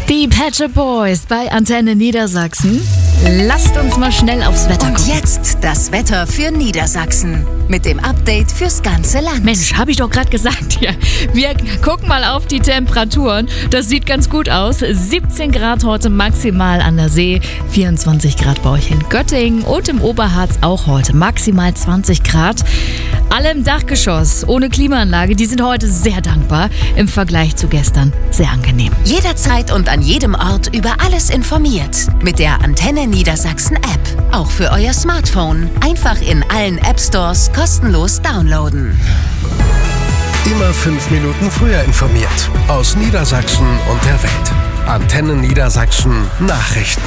Die Pet Shop Boys bei Antenne Niedersachsen. Lasst uns mal schnell aufs Wetter gucken. Und jetzt das Wetter für Niedersachsen. Mit dem Update fürs ganze Land. Mensch, habe ich doch gerade gesagt. Ja. Wir gucken mal auf die Temperaturen. Das sieht ganz gut aus. 17 Grad heute maximal an der See. 24 Grad bei euch in Göttingen und im Oberharz auch heute maximal 20 Grad. Alle im Dachgeschoss ohne Klimaanlage, die sind heute sehr dankbar. Im Vergleich zu gestern sehr angenehm. Jederzeit und an jedem Ort über alles informiert. Mit der Antenne Niedersachsen App. Auch für euer Smartphone. Einfach in allen App Stores kostenlos downloaden. Immer 5 Minuten früher informiert. Aus Niedersachsen und der Welt. Antenne Niedersachsen Nachrichten.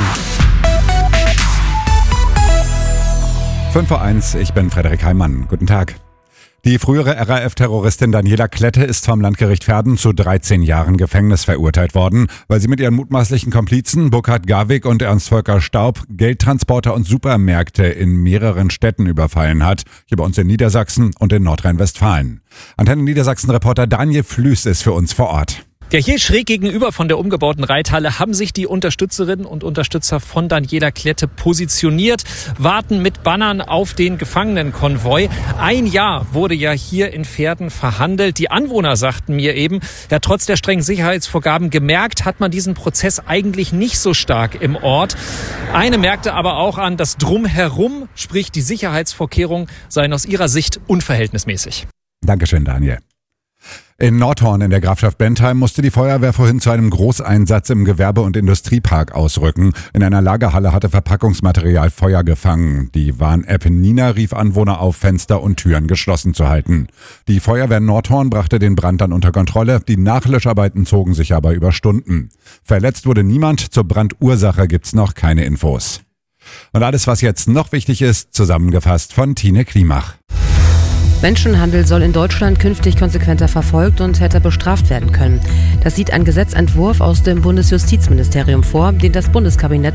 5:01 Uhr, ich bin Frederik Heimann. Guten Tag. Die frühere RAF-Terroristin Daniela Klette ist vom Landgericht Verden zu 13 Jahren Gefängnis verurteilt worden, weil sie mit ihren mutmaßlichen Komplizen Burkhard Garwig und Ernst-Volker Staub Geldtransporter und Supermärkte in mehreren Städten überfallen hat, hier bei uns in Niedersachsen und in Nordrhein-Westfalen. Antenne Niedersachsen-Reporter Daniel Flüß ist für uns vor Ort. Ja, hier schräg gegenüber von der umgebauten Reithalle haben sich die Unterstützerinnen und Unterstützer von Daniela Klette positioniert, warten mit Bannern auf den Gefangenenkonvoi. 1 Jahr wurde ja hier in Verden verhandelt. Die Anwohner sagten mir eben, ja, trotz der strengen Sicherheitsvorgaben gemerkt hat man diesen Prozess eigentlich nicht so stark im Ort. Eine merkte aber auch an, das Drumherum, sprich die Sicherheitsvorkehrungen, seien aus ihrer Sicht unverhältnismäßig. Dankeschön, Daniel. In Nordhorn in der Grafschaft Bentheim musste die Feuerwehr vorhin zu einem Großeinsatz im Gewerbe- und Industriepark ausrücken. In einer Lagerhalle hatte Verpackungsmaterial Feuer gefangen. Die Warn-App Nina rief Anwohner auf, Fenster und Türen geschlossen zu halten. Die Feuerwehr Nordhorn brachte den Brand dann unter Kontrolle. Die Nachlöscharbeiten zogen sich aber über Stunden. Verletzt wurde niemand. Zur Brandursache gibt's noch keine Infos. Und alles, was jetzt noch wichtig ist, zusammengefasst von Tine Klimach. Menschenhandel soll in Deutschland künftig konsequenter verfolgt und hätte bestraft werden können. Das sieht ein Gesetzentwurf aus dem Bundesjustizministerium vor, den das Bundeskabinett